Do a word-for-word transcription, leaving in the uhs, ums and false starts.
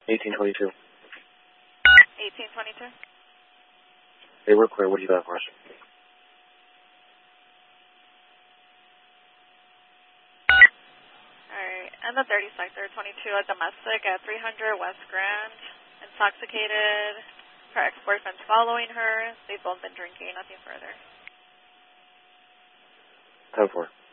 eighteen twenty-two. eighteen twenty-two. Hey, we're clear. What do you got for us? Alright, and the thirty sector, twenty-two, a domestic at three hundred West Grand, intoxicated, her ex-boyfriend's following her, they've both been drinking, nothing further. ten four.